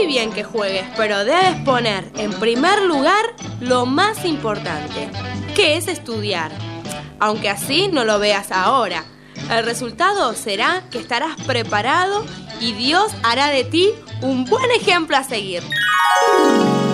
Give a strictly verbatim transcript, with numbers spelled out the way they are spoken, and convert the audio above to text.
bien que juegues, pero debes poner en primer lugar lo más importante, que es estudiar. Aunque así no lo veas ahora, el resultado será que estarás preparado y Dios hará de ti un buen ejemplo a seguir.